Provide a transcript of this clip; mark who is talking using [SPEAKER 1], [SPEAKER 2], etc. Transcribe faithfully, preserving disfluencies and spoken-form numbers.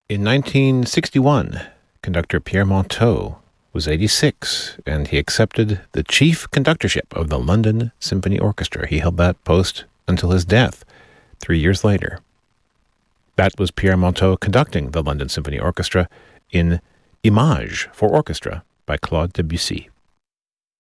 [SPEAKER 1] In nineteen sixty-one, conductor Pierre Monteux was eighty-six, and he accepted the chief conductorship of the London Symphony Orchestra. He held that post until his death three years later. That was Pierre Monteux conducting the London Symphony Orchestra in Images for Orchestra by Claude Debussy.